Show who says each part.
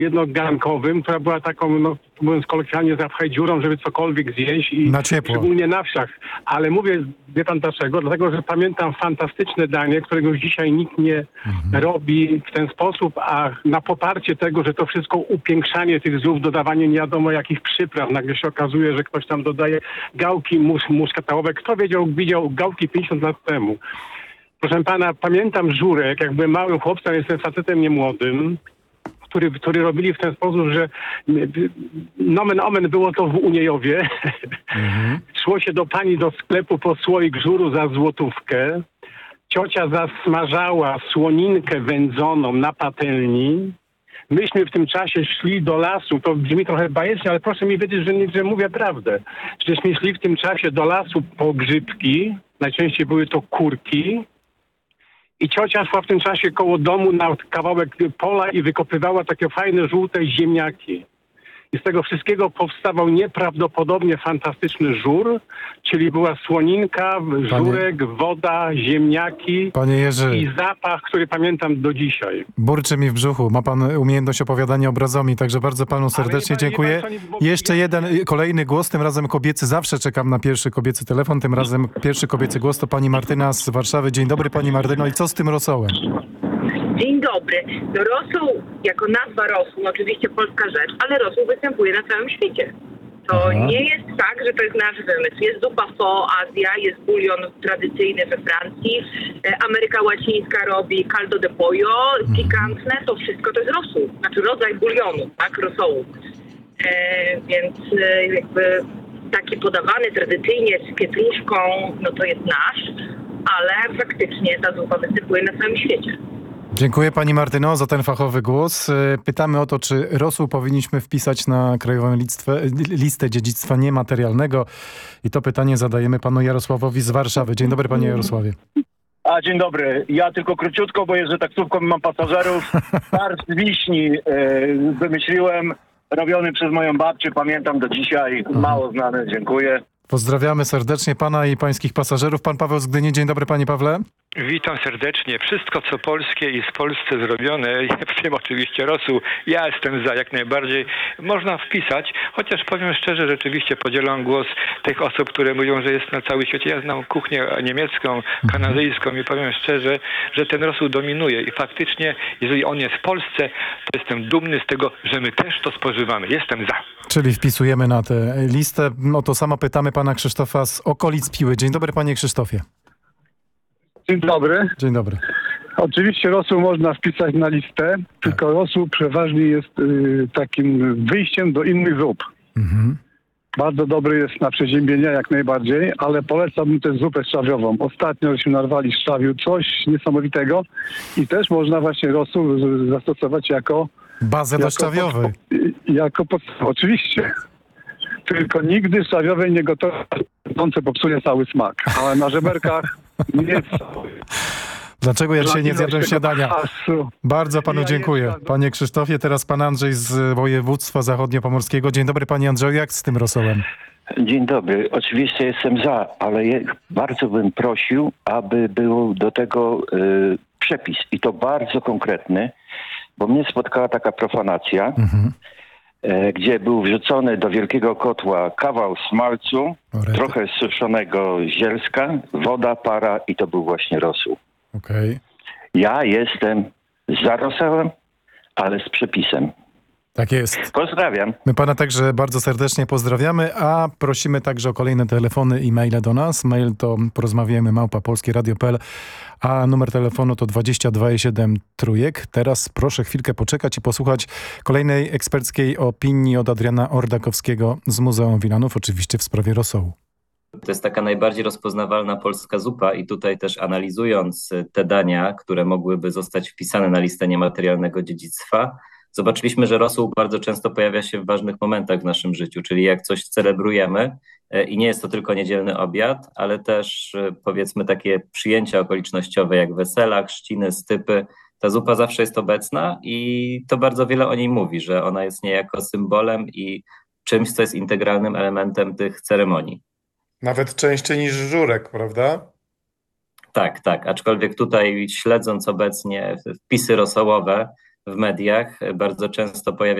Speaker 1: jednogankowym, która była taką, no mówiąc kolokwialnie, zapchaj dziurą, żeby cokolwiek zjeść i
Speaker 2: Na ciepło.
Speaker 1: szczególnie na wsiach. Ale mówię, wie pan dlaczego? Dlatego, że pamiętam fantastyczne danie, którego już dzisiaj nikt nie robi w ten sposób, a na poparcie tego, że to wszystko upiększanie tych zup, dodawanie nie wiadomo jakich przypraw, nagle się okazuje, że ktoś tam dodaje gałki muszkatałowe. Kto widział gałki 50 lat temu? Proszę pana, pamiętam żurek, jak byłem małym chłopcem, jestem facetem niemłodym, który robili w ten sposób, że nomen omen było to w Uniejowie. Szło się do pani do sklepu po słoik żuru za złotówkę. Ciocia zasmażała słoninkę wędzoną na patelni. Myśmy w tym czasie szli do lasu, to brzmi trochę bajecznie, ale proszę mi wiedzieć, że mówię prawdę. Żeśmy szli w tym czasie do lasu po grzybki, najczęściej były to kurki. I ciocia szła w tym czasie koło domu na kawałek pola i wykopywała takie fajne, żółte ziemniaki. I z tego wszystkiego powstawał nieprawdopodobnie fantastyczny żur, czyli była słoninka, żurek, woda, ziemniaki
Speaker 2: Panie Jerzy,
Speaker 1: i zapach, który pamiętam do dzisiaj.
Speaker 2: burczy mi w brzuchu. Ma pan umiejętność opowiadania obrazami, także bardzo panu serdecznie dziękuję. Jeszcze jeden, kolejny głos, tym razem kobiecy. Zawsze czekam na pierwszy kobiecy telefon, tym razem pierwszy kobiecy głos to pani Martyna z Warszawy. Dzień dobry pani Martyno i co z tym rosołem?
Speaker 3: Dzień dobry. No rosół, jako nazwa rosół, oczywiście polska rzecz, ale rosół występuje na całym świecie. To nie jest tak, że to jest nasz wymysł. Jest zupa pho, Azja, jest bulion tradycyjny we Francji, Ameryka Łacińska robi caldo de pollo, pikantne, to wszystko to jest rosół. Znaczy rodzaj bulionu, tak, rosołu. Więc jakby taki podawany tradycyjnie z pietruszką, no to jest nasz, ale faktycznie ta zupa występuje na całym świecie.
Speaker 2: Dziękuję pani Martyno za ten fachowy głos. Pytamy o to, czy rosół powinniśmy wpisać na krajową listę dziedzictwa niematerialnego. I to pytanie zadajemy panu Jarosławowi z Warszawy. Dzień dobry panie Jarosławie.
Speaker 4: Dzień dobry. Ja tylko króciutko, bo jeżdżę taksówką i mam pasażerów. Tart z wiśni wymyśliłem, robiony przez moją babcię, pamiętam do dzisiaj. Mało znany, dziękuję.
Speaker 2: Pozdrawiamy serdecznie pana i pańskich pasażerów. Pan Paweł z Gdyni. Dzień dobry panie Pawle.
Speaker 5: Witam serdecznie. Wszystko, co polskie i w Polsce zrobione, w tym oczywiście rosół, ja jestem za jak najbardziej. Można wpisać, chociaż powiem szczerze, rzeczywiście podzielam głos tych osób, które mówią, że jest na całym świecie. Ja znam kuchnię niemiecką, kanadyjską i powiem szczerze, że ten rosół dominuje i faktycznie, jeżeli on jest w Polsce, to jestem dumny z tego, że my też to spożywamy. Jestem za.
Speaker 2: Czyli wpisujemy na tę listę. No to samo pytamy pana Krzysztofa z okolic Piły. Dzień dobry panie Krzysztofie.
Speaker 6: Dzień dobry.
Speaker 2: Dzień dobry.
Speaker 6: Oczywiście rosół można wpisać na listę, tylko rosół przeważnie jest takim wyjściem do innych zup. Bardzo dobry jest na przeziębienia jak najbardziej, ale polecałbym też zupę szczawiową. Ostatnio żeśmy narwali szczawiu, coś niesamowitego i też można właśnie rosół zastosować jako
Speaker 2: bazę do szczawiowej.
Speaker 6: Oczywiście. Tylko nigdy szczawiowej nie gotować, popsuje cały smak. Ale na żeberkach nie cały.
Speaker 2: Dlaczego ja dzisiaj nie zjadłem śniadania? Bardzo panu dziękuję. Panie Krzysztofie, teraz pan Andrzej z województwa zachodniopomorskiego. Dzień dobry panie Andrzeju, jak z tym rosołem?
Speaker 7: Dzień dobry. Oczywiście jestem za, ale bardzo bym prosił, aby był do tego przepis i to bardzo konkretny, bo mnie spotkała taka profanacja, gdzie był wrzucony do wielkiego kotła kawał smalcu, trochę suszonego zielska, woda, para i to był właśnie rosół.
Speaker 2: Okej.
Speaker 7: Ja jestem za rosołem, ale z przepisem.
Speaker 2: Tak jest.
Speaker 7: Pozdrawiam.
Speaker 2: My pana także bardzo serdecznie pozdrawiamy, a prosimy także o kolejne telefony i maile do nas. Mail to porozmawiajmy@polskieradio.pl, a numer telefonu to 22,7 trójek. Teraz proszę chwilkę poczekać i posłuchać kolejnej eksperckiej opinii od Adriana Ordakowskiego z Muzeum Wilanów, oczywiście w sprawie rosołu.
Speaker 8: To jest taka najbardziej rozpoznawalna polska zupa i tutaj też analizując te dania, które mogłyby zostać wpisane na listę niematerialnego dziedzictwa, zobaczyliśmy, że rosół bardzo często pojawia się w ważnych momentach w naszym życiu, czyli jak coś celebrujemy i nie jest to tylko niedzielny obiad, ale też powiedzmy takie przyjęcia okolicznościowe jak wesela, chrzciny, stypy. Ta zupa zawsze jest obecna i to bardzo wiele o niej mówi, że ona jest niejako symbolem i czymś, co jest integralnym elementem tych ceremonii.
Speaker 2: Nawet częściej niż żurek, prawda?
Speaker 8: Tak, aczkolwiek tutaj śledząc obecnie wpisy rosołowe, w mediach. Bardzo często pojawia